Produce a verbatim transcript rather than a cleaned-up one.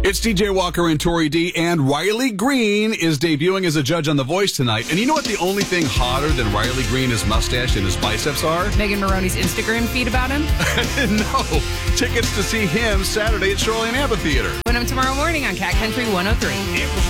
It's D J Walker and Tori D, and Riley Green is debuting as a judge on The Voice tonight. And you know what the only thing hotter than Riley Green, his mustache and his biceps are? Megan Maroney's Instagram feed about him? No. Tickets to see him Saturday at Shoreline Amphitheater. Win them tomorrow morning on Cat Country one oh three.